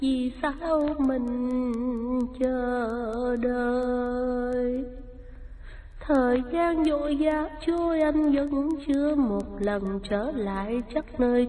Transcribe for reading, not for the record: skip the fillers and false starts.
Vì sao mình chờ đợi? Thời gian vội vã trôi, anh vẫn chưa một lần trở lại chắc nơi